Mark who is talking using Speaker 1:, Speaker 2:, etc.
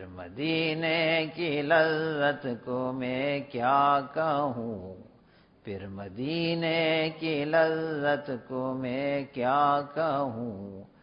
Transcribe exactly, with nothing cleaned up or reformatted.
Speaker 1: फिर मदीने की लज़्ज़त को मैं क्या कहूँ, फिर मदीने की लज़्ज़त को मैं क्या कहूँ।